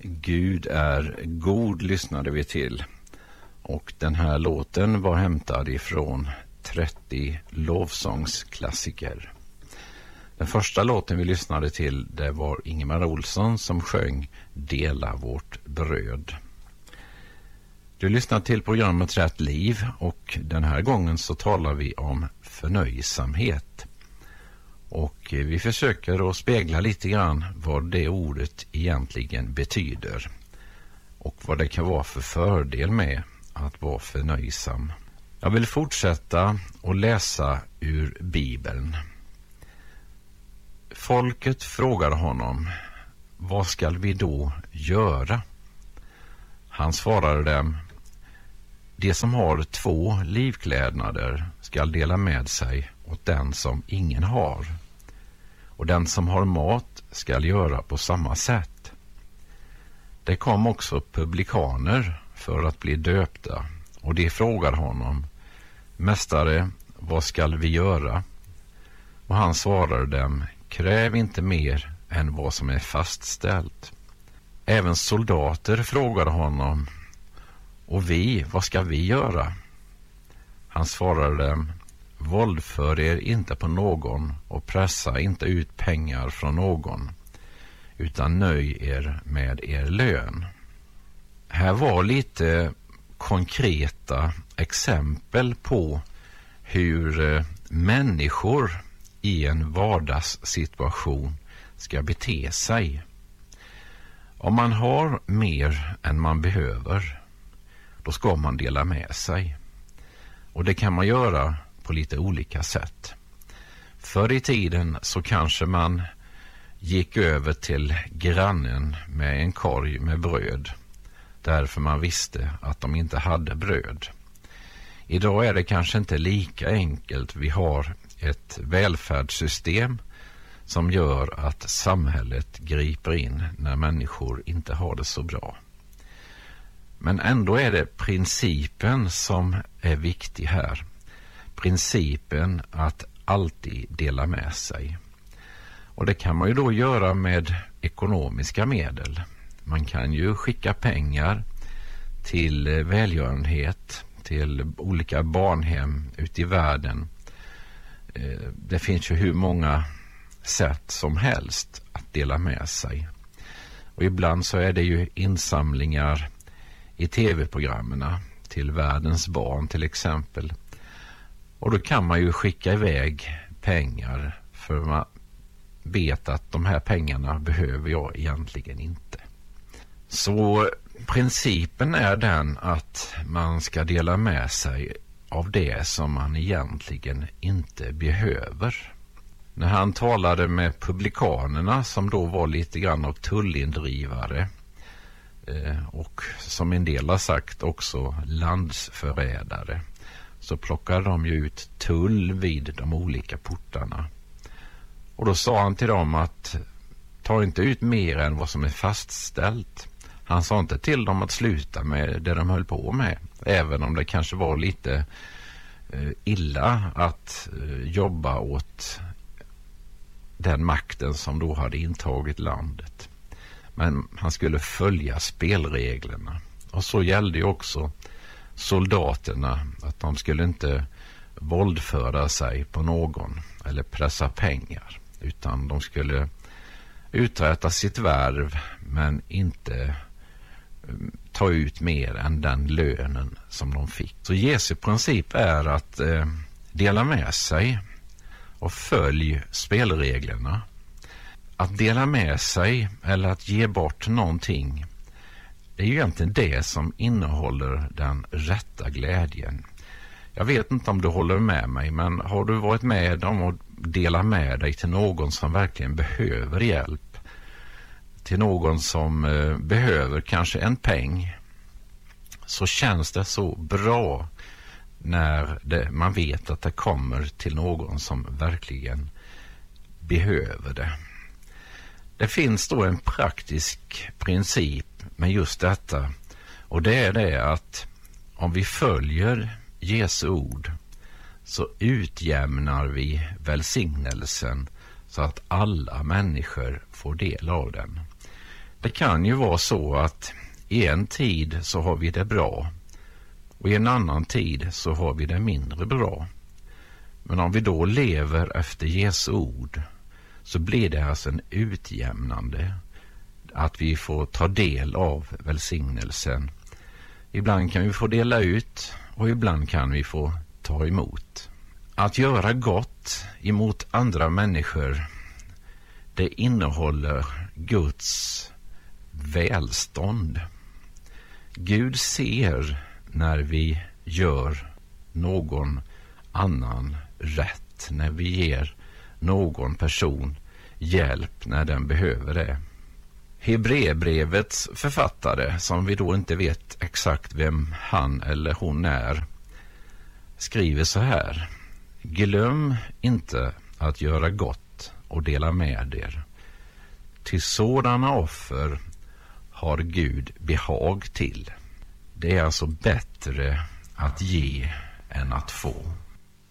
Gud är god lyssnade vi till, och den här låten var hämtad ifrån 30 lovsångsklassiker. Den första låten vi lyssnade till, det var Ingemar Olsson som sjöng Dela vårt bröd. Du lyssnar till programmet Rätt liv, och den här gången så talar vi om förnöjsamhet. Och vi försöker att spegla lite grann vad det ordet egentligen betyder och vad det kan vara för fördel med att vara förnöjsam. Jag vill fortsätta att läsa ur Bibeln. Folket frågade honom: vad skall vi då göra? Han svarade dem: de som har 2 livklädnader skall dela med sig åt den som ingen har, och den som har mat skall göra på samma sätt. Det kom också publikaner för att bli döpta, och de frågade honom: mästare, vad skall vi göra? Och han svarade dem: kräv inte mer än vad som är fastställt. Även soldater frågade honom: och vi, vad ska vi göra? Han svarade dem: våldför er inte på någon och pressa inte ut pengar från någon, utan nöj er med er lön. Här var lite konkreta exempel på hur människor i en vardagssituation ska bete sig. Om man har mer än man behöver, då ska man dela med sig. Och det kan man göra på lite olika sätt. Förr i tiden så kanske man gick över till grannen med en korg med bröd, därför man visste att de inte hade bröd. Idag är det kanske inte lika enkelt. Vi har ett välfärdssystem som gör att samhället griper in när människor inte har det så bra. Men ändå är det principen som är viktig här. Principen att alltid dela med sig. Och det kan man ju då göra med ekonomiska medel. Man kan ju skicka pengar till välgörenhet, till olika barnhem ute i världen. Det finns ju hur många sätt som helst att dela med sig. Och ibland så är det ju insamlingar i tv-programmen till världens barn till exempel. Och då kan man ju skicka iväg pengar, för man vet att de här pengarna behöver jag egentligen inte. Så principen är den att man ska dela med sig av det som man egentligen inte behöver. När han talade med publikanerna, som då var lite grann av tullindrivare och som en del har sagt också landsförrädare, så plockade de ju ut tull vid de olika portarna. Och då sa han till dem att ta inte ut mer än vad som är fastställt. Han sa inte till dem att sluta med det de höll på med, även om det kanske var lite illa att jobba åt den makten som då hade intagit landet. Men han skulle följa spelreglerna. Och så gällde ju också soldaterna, att de skulle inte våldföra sig på någon eller pressa pengar, utan de skulle uträtta sitt värv men inte ta ut mer än den lönen som de fick. Så Jesu princip är att dela med sig och följ spelreglerna. Att dela med sig eller att ge bort någonting, det är ju egentligen det som innehåller den rätta glädjen. Jag vet inte om du håller med mig, men har du varit med om att dela med dig till någon som verkligen behöver hjälp? Till någon som behöver kanske en peng, så känns det så bra när man vet att det kommer till någon som verkligen behöver det. Det finns då en praktisk princip med just detta, och det är det att om vi följer Jesu ord så utjämnar vi välsignelsen så att alla människor får del av den. Det kan ju vara så att i en tid så har vi det bra och i en annan tid så har vi det mindre bra. Men om vi då lever efter Jesu ord så blir det alltså en utjämnande, att vi får ta del av välsignelsen. Ibland kan vi få dela ut och ibland kan vi få ta emot. Att göra gott emot andra människor, det innehåller Guds välstånd. Gud ser när vi gör någon annan rätt, när vi ger någon person hjälp när den behöver det. Hebreerbrevets författare, som vi då inte vet exakt vem han eller hon är, skriver så här: glöm inte att göra gott och dela med er. Till sådana offer har Gud behag till. Det är alltså bättre att ge än att få.